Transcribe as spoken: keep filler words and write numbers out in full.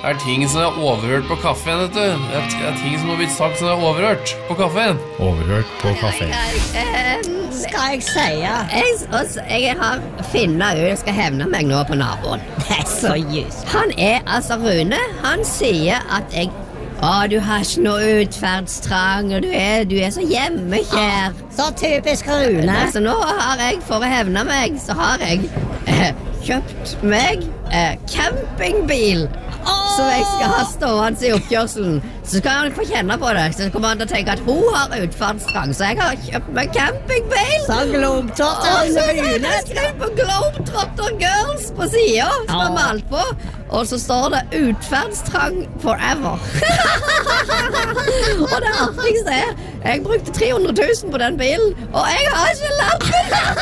er ting som er overhørt på kaffen, vet du. Det er, det er ting som har blitt sagt som er overhørt på kaffen. Overhørt på kaffen. Skal jeg si? Jeg, altså, jeg har finnet ut, jeg skal hevne meg nå på naboen. Det er så just. Han er, altså Rune, han sier at jeg Å, du har ikke noe utferdstrang, og du er, du er så hjemmekjær. Så typisk Rune. Altså, nå har jeg, for å hevne meg, så har jeg eh, kjøpt meg eh, campingbil. Oh! Som jeg skal ha stående i oppkjørselen. Så skal han få kjenne på det. Så kommer han til å tenke at hun har utferdstrang. Så jeg har kjøpt meg campingbil. Så Globetrotter Rune. Jeg skrev på Globetrotter Girls på siden, som er malt på. Og så står det utferdstrang forever. Og det artigste er, jeg brukte tre hundre tusen på den bilen, og jeg har ikke lappen.